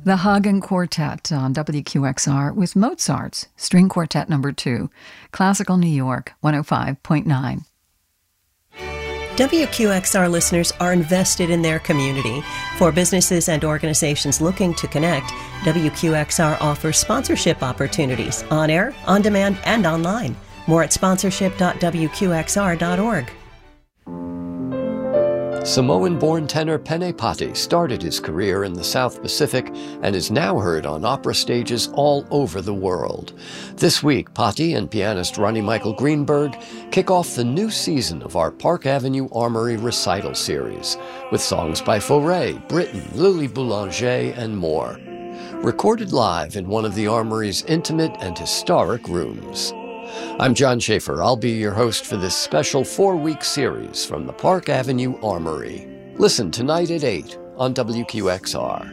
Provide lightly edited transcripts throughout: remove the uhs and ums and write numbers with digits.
The Hagen Quartet on WQXR with Mozart's String Quartet No. 2, Classical New York 105.9. WQXR listeners are invested in their community. For businesses and organizations looking to connect, WQXR offers sponsorship opportunities on air, on demand, and online. More at sponsorship.wqxr.org. Samoan-born tenor Pene Pati started his career in the South Pacific and is now heard on opera stages all over the world. This week, Pati and pianist Ronnie Michael Greenberg kick off the new season of our Park Avenue Armory recital series with songs by Fauré, Britten, Lily Boulanger, and more. Recorded live in one of the Armory's intimate and historic rooms. I'm John Schaefer. I'll be your host for this special 4-week series from the Park Avenue Armory. Listen tonight at 8 on WQXR.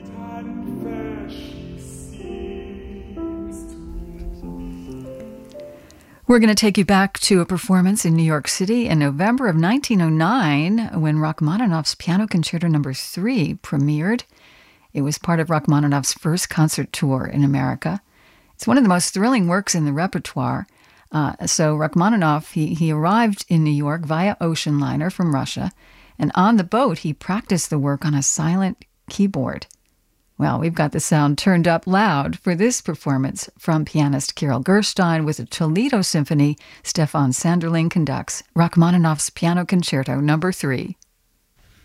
We're going to take you back to a performance in New York City in November of 1909 when Rachmaninoff's Piano Concerto No. 3 premiered. It was part of Rachmaninoff's first concert tour in America. It's one of the most thrilling works in the repertoire. So Rachmaninoff, he arrived in New York via ocean liner from Russia, and on the boat he practiced the work on a silent keyboard. Well, we've got the sound turned up loud for this performance from pianist Kirill Gerstein with the Toledo Symphony. Stefan Sanderling conducts Rachmaninoff's Piano Concerto No. 3.